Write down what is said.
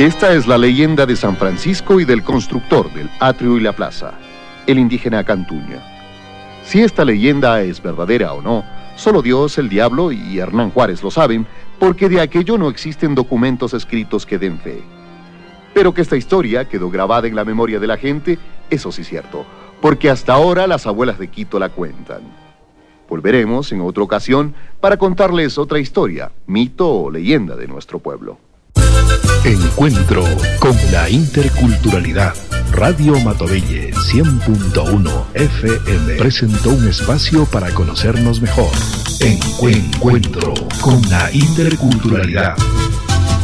Esta es la leyenda de San Francisco y del constructor del atrio y la plaza, el indígena Cantuña. Si esta leyenda es verdadera o no, solo Dios, el diablo y Hernán Juárez lo saben, porque de aquello no existen documentos escritos que den fe. Pero que esta historia quedó grabada en la memoria de la gente, eso sí es cierto, porque hasta ahora las abuelas de Quito la cuentan. Volveremos en otra ocasión para contarles otra historia, mito o leyenda de nuestro pueblo. Encuentro con la interculturalidad. Radio Matovelle 100.1 FM presentó un espacio para conocernos mejor. Encuentro con la interculturalidad.